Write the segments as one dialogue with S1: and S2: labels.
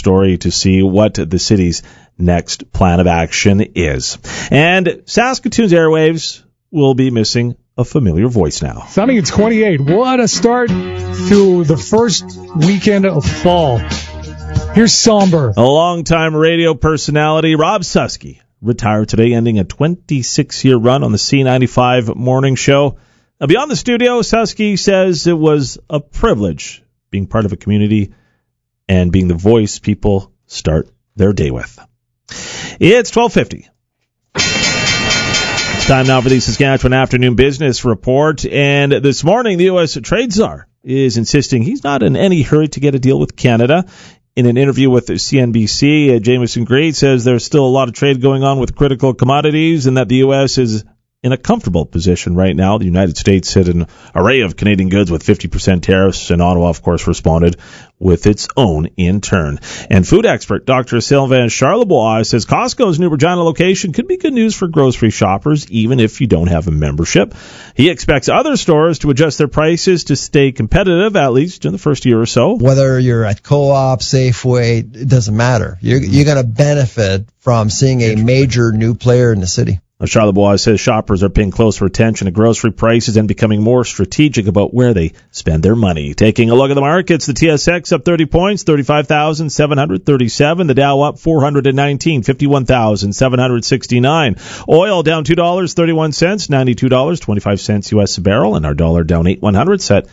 S1: story to see what the city's next plan of action is. And Saskatoon's airwaves will be missing a familiar voice now.
S2: Sunny at 28. What a start to the first weekend of fall. Here's Somber.
S1: A longtime radio personality, Rob Susky, retired today, ending a 26-year run on the C95 morning show. Now, beyond the studio, Susky says it was a privilege being part of a community and being the voice people start their day with. It's 12:50. It's time now for the Saskatchewan Afternoon Business Report. And this morning, the U.S. Trade Czar is insisting he's not in any hurry to get a deal with Canada. In an interview with CNBC, Jamieson Greed says there's still a lot of trade going on with critical commodities and that the U.S. is in a comfortable position right now. The United States hit an array of Canadian goods with 50% tariffs, and Ottawa, of course, responded with its own in turn. And food expert Dr. Sylvain Charlebois says Costco's new Regina location could be good news for grocery shoppers, even if you don't have a membership. He expects other stores to adjust their prices to stay competitive, at least in the first year or so.
S3: Whether you're at Co-op, Safeway, it doesn't matter. You're going to benefit from seeing a major new player in the city.
S1: Charlebois says shoppers are paying closer attention to grocery prices and becoming more strategic about where they spend their money. Taking a look at the markets, the TSX up 30 points, 35,737. The Dow up 419, 51,769. Oil down $2.31, $92.25 U.S. a barrel, and our dollar down 8/100 at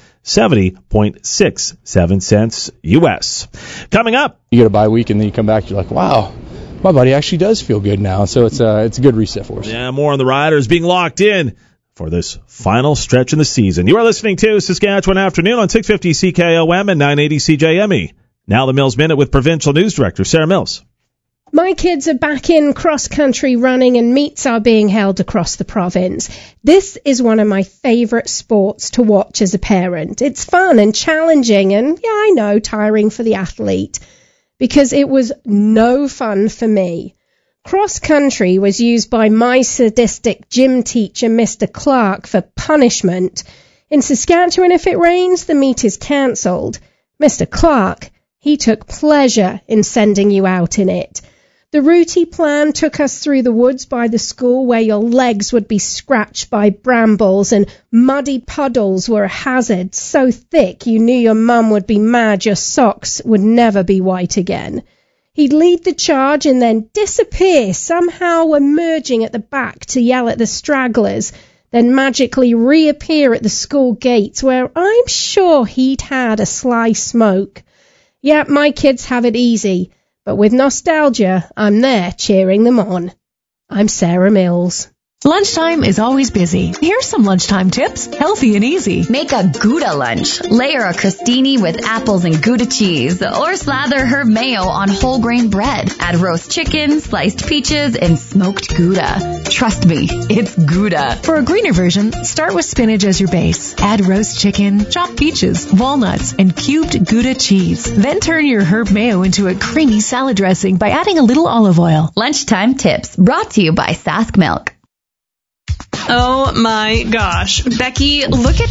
S1: 70.67 cents U.S. Coming up,
S4: you get a bye week and then you come back, you're like, wow, my body actually does feel good now. So it's a good reset for us.
S1: Yeah, more on the Riders being locked in for this final stretch in the season. You are listening to Saskatchewan Afternoon on 650 CKOM and 980 CJME. Now the Mills Minute with Provincial News Director Sarah Mills.
S5: My kids are back in cross-country running and meets are being held across the province. This is one of my favourite sports to watch as a parent. It's fun and challenging and, yeah, I know, tiring for the athlete. Because it was no fun for me. Cross-country was used by my sadistic gym teacher, Mr. Clark, for punishment. In Saskatchewan, if it rains, the meet is cancelled. Mr. Clark, he took pleasure in sending you out in it. The route he planned took us through the woods by the school where your legs would be scratched by brambles and muddy puddles were a hazard so thick you knew your mum would be mad your socks would never be white again. He'd lead the charge and then disappear, somehow emerging at the back to yell at the stragglers, then magically reappear at the school gates where I'm sure he'd had a sly smoke. Yeah, my kids have it easy. But with nostalgia, I'm there cheering them on. I'm Sarah Mills.
S6: Lunchtime is always busy. Here's some lunchtime tips, healthy and easy.
S7: Make a Gouda lunch. Layer a crostini with apples and Gouda cheese, or slather herb mayo on whole grain bread. Add roast chicken, sliced peaches, and smoked Gouda. Trust me, it's Gouda.
S6: For a greener version, start with spinach as your base. Add roast chicken, chopped peaches, walnuts, and cubed Gouda cheese. Then turn your herb mayo into a creamy salad dressing by adding a little olive oil.
S7: Lunchtime tips brought to you by Sask Milk.
S8: Oh my gosh. Becky, look at